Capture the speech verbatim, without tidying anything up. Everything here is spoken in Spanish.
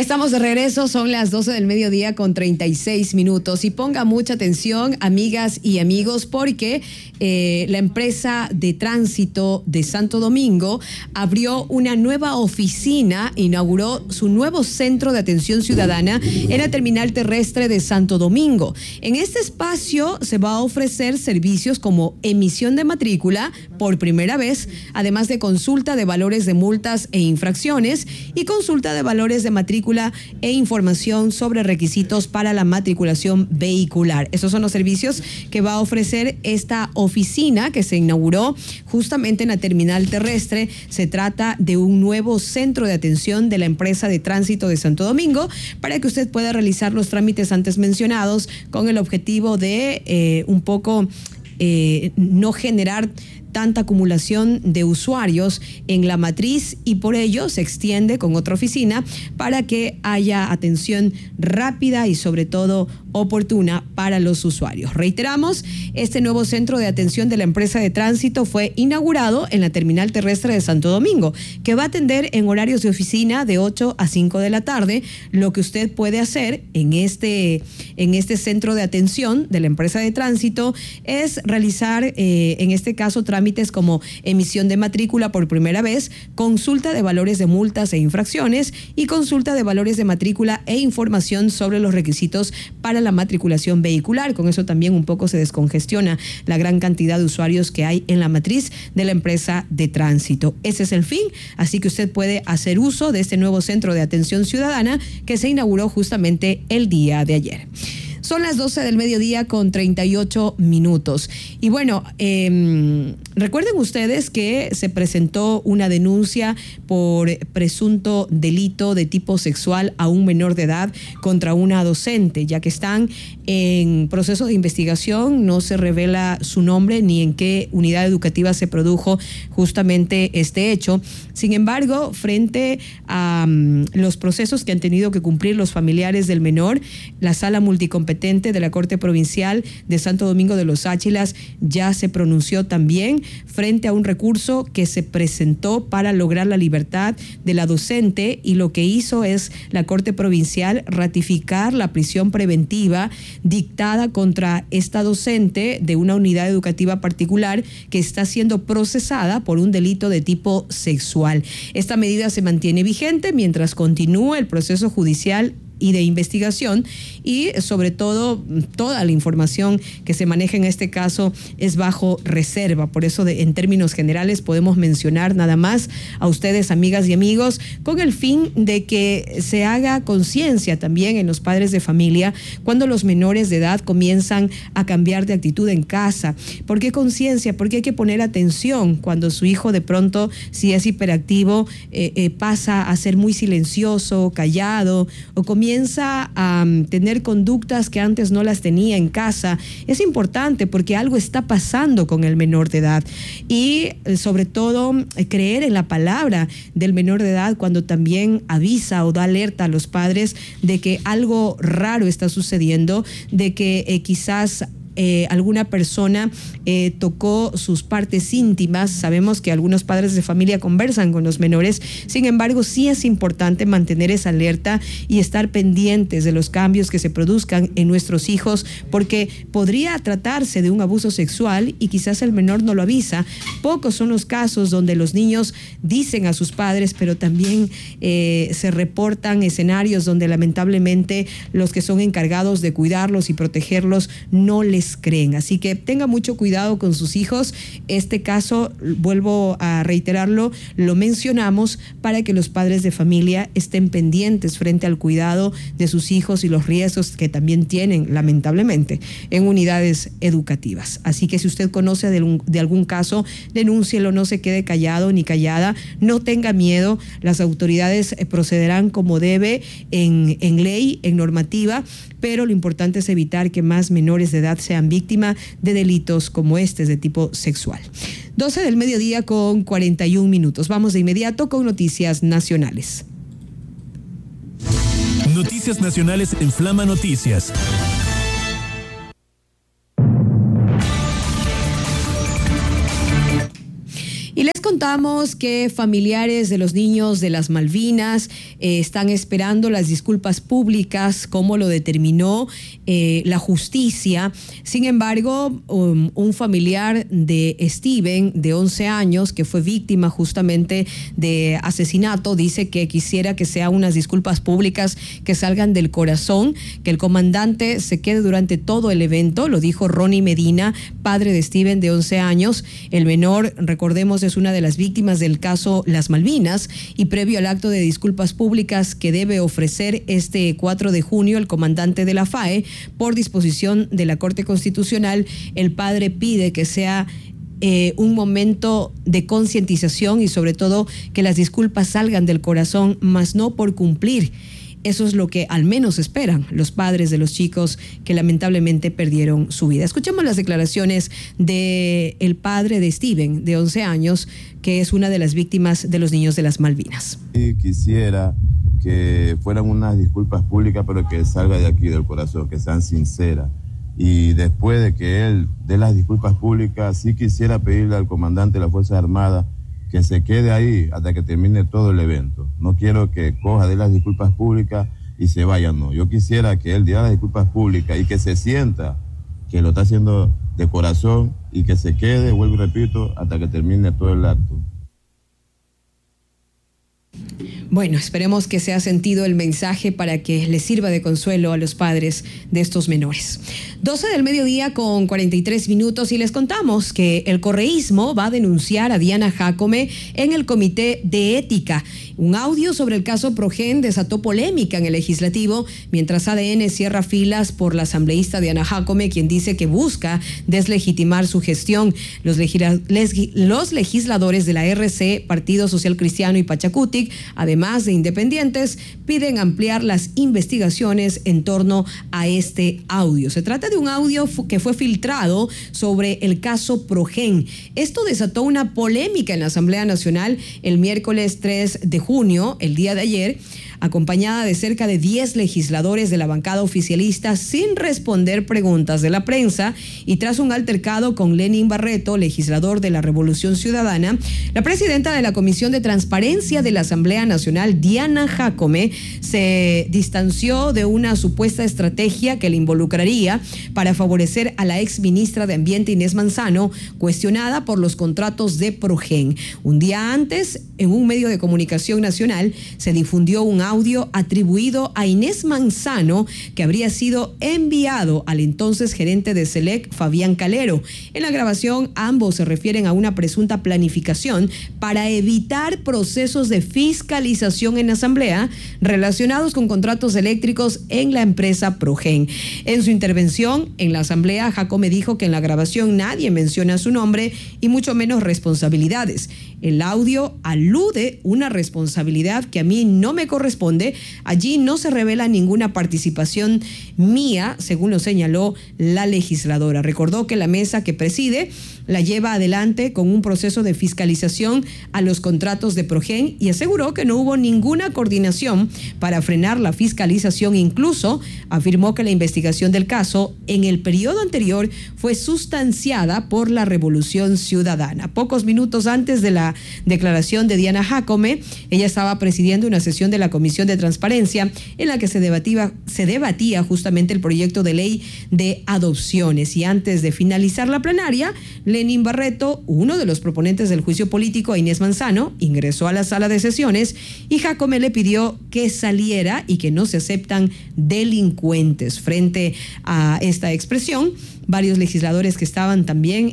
Estamos de regreso, son las doce del mediodía con treinta y seis minutos y ponga mucha atención, amigas y amigos, porque eh, la empresa de tránsito de Santo Domingo abrió una nueva oficina, inauguró su nuevo centro de atención ciudadana en la terminal terrestre de Santo Domingo. En este espacio se va a ofrecer servicios como emisión de matrícula por primera vez, además de consulta de valores de multas e infracciones y consulta de valores de matrícula e información sobre requisitos para la matriculación vehicular. Esos son los servicios que va a ofrecer esta oficina que se inauguró justamente en la terminal terrestre. Se trata de un nuevo centro de atención de la empresa de tránsito de Santo Domingo para que usted pueda realizar los trámites antes mencionados con el objetivo de eh, un poco eh, no generar tanta acumulación de usuarios en la matriz, y por ello se extiende con otra oficina para que haya atención rápida y sobre todo oportuna para los usuarios. Reiteramos, este nuevo centro de atención de la empresa de tránsito fue inaugurado en la terminal terrestre de Santo Domingo, que va a atender en horarios de oficina de ocho a cinco de la tarde. Lo que usted puede hacer en este, en este centro de atención de la empresa de tránsito es realizar, eh, en este caso, trámites como emisión de matrícula por primera vez, consulta de valores de multas e infracciones y consulta de valores de matrícula e información sobre los requisitos para la matriculación vehicular. Con eso también un poco se descongestiona la gran cantidad de usuarios que hay en la matriz de la empresa de tránsito. Ese es el fin, así que usted puede hacer uso de este nuevo centro de atención ciudadana que se inauguró justamente el día de ayer. Son las doce del mediodía con treinta y ocho minutos. Y bueno, eh, recuerden ustedes que se presentó una denuncia por presunto delito de tipo sexual a un menor de edad contra una docente, ya que están en proceso de investigación. No se revela su nombre ni en qué unidad educativa se produjo justamente este hecho. Sin embargo, frente a um, los procesos que han tenido que cumplir los familiares del menor, la sala multicompetente de la Corte Provincial de Santo Domingo de los Áchilas ya se pronunció también frente a un recurso que se presentó para lograr la libertad de la docente, y lo que hizo es la Corte Provincial ratificar la prisión preventiva dictada contra esta docente de una unidad educativa particular que está siendo procesada por un delito de tipo sexual. Esta medida se mantiene vigente mientras continúa el proceso judicial y de investigación, y sobre todo toda la información que se maneja en este caso es bajo reserva. Por eso de, en términos generales podemos mencionar nada más a ustedes, amigas y amigos, con el fin de que se haga conciencia también en los padres de familia cuando los menores de edad comienzan a cambiar de actitud en casa. ¿Por qué conciencia? Porque hay que poner atención cuando su hijo de pronto, si es hiperactivo, eh, eh, pasa a ser muy silencioso, callado, o comienza comienza a um, tener conductas que antes no las tenía en casa. Es importante porque algo está pasando con el menor de edad, y eh, sobre todo eh, creer en la palabra del menor de edad cuando también avisa o da alerta a los padres de que algo raro está sucediendo, de que eh, quizás Eh, alguna persona eh, tocó sus partes íntimas. Sabemos que algunos padres de familia conversan con los menores. Sin embargo, sí es importante mantener esa alerta y estar pendientes de los cambios que se produzcan en nuestros hijos, porque podría tratarse de un abuso sexual y quizás el menor no lo avisa. Pocos son los casos donde los niños dicen a sus padres, pero también eh, se reportan escenarios donde lamentablemente los que son encargados de cuidarlos y protegerlos no les creen. Así que tenga mucho cuidado con sus hijos. Este caso, vuelvo a reiterarlo, lo mencionamos para que los padres de familia estén pendientes frente al cuidado de sus hijos y los riesgos que también tienen, lamentablemente, en unidades educativas. Así que si usted conoce de, un, de algún caso, denúncielo, no se quede callado ni callada, no tenga miedo. Las autoridades procederán como debe en, en ley, en normativa, pero lo importante es evitar que más menores de edad sean víctimas de delitos como este de tipo sexual. doce del mediodía con cuarenta y un minutos. Vamos de inmediato con noticias nacionales. Noticias nacionales en Flama Noticias. Y les contamos que familiares de los niños de las Malvinas eh, están esperando las disculpas públicas como lo determinó eh, la justicia. Sin embargo, um, un familiar de Steven, de once años, que fue víctima justamente de asesinato, dice que quisiera que sean unas disculpas públicas que salgan del corazón, que el comandante se quede durante todo el evento. Lo dijo Ronnie Medina, padre de Steven, de once años. El menor, recordemos, es una de las víctimas del caso Las Malvinas, y previo al acto de disculpas públicas que debe ofrecer este cuatro de junio el comandante de la F A E, por disposición de la Corte Constitucional, el padre pide que sea eh, un momento de concientización y sobre todo que las disculpas salgan del corazón, más no por cumplir. Eso es lo que al menos esperan los padres de los chicos que lamentablemente perdieron su vida. Escuchemos las declaraciones del padre de Steven, de once años, que es una de las víctimas de los niños de las Malvinas. Y quisiera que fueran unas disculpas públicas, pero que salga de aquí del corazón, que sean sinceras. Y después de que él dé las disculpas públicas, sí quisiera pedirle al comandante de las Fuerzas Armadas que se quede ahí hasta que termine todo el evento. No quiero que coja de las disculpas públicas y se vaya, no. Yo quisiera que él diera las disculpas públicas y que se sienta que lo está haciendo de corazón y que se quede, vuelvo y repito, hasta que termine todo el acto. Bueno, esperemos que sea sentido el mensaje para que les sirva de consuelo a los padres de estos menores. doce del mediodía con cuarenta y tres minutos y les contamos que el correísmo va a denunciar a Diana Jácome en el Comité de Ética. Un audio sobre el caso Progen desató polémica en el legislativo, mientras A D N cierra filas por la asambleísta Diana Jácome, quien dice que busca deslegitimar su gestión. Los, legisla- les- los legisladores de la R C, Partido Social Cristiano y Pachacutic, además de independientes, piden ampliar las investigaciones en torno a este audio. Se trata de un audio que fue filtrado sobre el caso Progen. Esto desató una polémica en la Asamblea Nacional el miércoles tres de junio, el día de ayer, acompañada de cerca de diez legisladores de la bancada oficialista sin responder preguntas de la prensa, y tras un altercado con Lenin Barreto, legislador de la Revolución Ciudadana, la presidenta de la Comisión de Transparencia de la Asamblea Nacional, Diana Jácome, se distanció de una supuesta estrategia que le involucraría para favorecer a la ex ministra de Ambiente, Inés Manzano, cuestionada por los contratos de Progen. Un día antes, en un medio de comunicación nacional, se difundió un audio atribuido a Inés Manzano que habría sido enviado al entonces gerente de SELEC, Fabián Calero. En la grabación, ambos se refieren a una presunta planificación para evitar procesos de fiscalización en la Asamblea relacionados con contratos eléctricos en la empresa Progen. En su intervención en la Asamblea, Jácome dijo que en la grabación nadie menciona su nombre y mucho menos responsabilidades. El audio alude una responsabilidad que a mí no me corresponde. Allí no se revela ninguna participación mía, según lo señaló la legisladora. Recordó que la mesa que preside la lleva adelante con un proceso de fiscalización a los contratos de Progen y aseguró que no hubo ninguna coordinación para frenar la fiscalización. Incluso afirmó que la investigación del caso en el periodo anterior fue sustanciada por la Revolución Ciudadana. Pocos minutos antes de la declaración de Diana Jácome, ella estaba presidiendo una sesión de la Comisión de Transparencia en la que se debatía, se debatía justamente el proyecto de ley de adopciones, y antes de finalizar la plenaria, Lenin Barreto, uno de los proponentes del juicio político a Inés Manzano, ingresó a la sala de sesiones y Jácome le pidió que saliera y que no se aceptan delincuentes. Frente a esta expresión, varios legisladores que estaban también